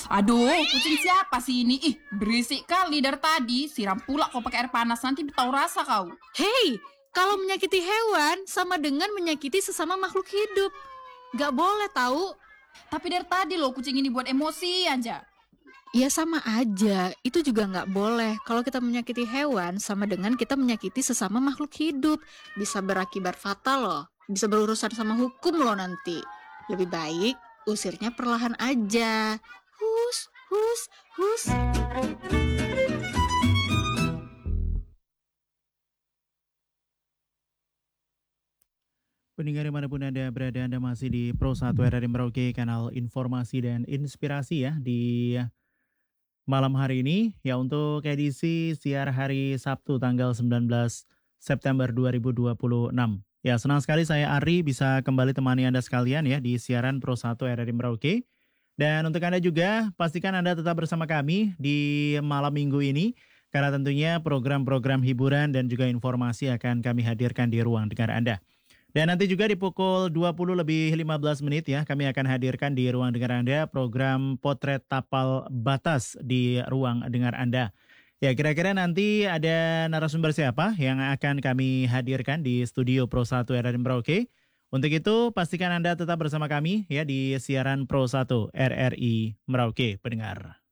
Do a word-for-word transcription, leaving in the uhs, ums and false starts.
Aduh, kucing siapa sih ini? Ih, berisik kali dari tadi. Siram pula kau pakai air panas, nanti tahu rasa kau. Hei, kalau menyakiti hewan sama dengan menyakiti sesama makhluk hidup. Gak boleh tahu. Tapi dari tadi loh kucing ini buat emosi aja. Ya sama aja, itu juga gak boleh. Kalau kita menyakiti hewan sama dengan kita menyakiti sesama makhluk hidup. Bisa berakibat fatal loh. Bisa berurusan sama hukum loh nanti. Lebih baik usirnya perlahan aja. Hus, hus, hus. Pendengar dimanapun Anda berada, Anda masih di Pro satu R R I Merauke, kanal informasi dan inspirasi ya di malam hari ini. Ya untuk edisi siar hari Sabtu tanggal sembilan belas September dua ribu dua puluh enam. Ya senang sekali saya Ari bisa kembali temani Anda sekalian ya di siaran Pro satu R R I Merauke. Dan untuk Anda juga pastikan Anda tetap bersama kami di malam minggu ini. Karena tentunya program-program hiburan dan juga informasi akan kami hadirkan di ruang dengar Anda. Dan nanti juga di pukul dua puluh lebih lima belas menit ya, kami akan hadirkan di ruang dengar Anda program Potret Tapal Batas di ruang dengar Anda. Ya kira-kira nanti ada narasumber siapa yang akan kami hadirkan di studio Pro satu R R I Merauke. Untuk itu pastikan Anda tetap bersama kami ya di siaran Pro satu R R I Merauke pendengar.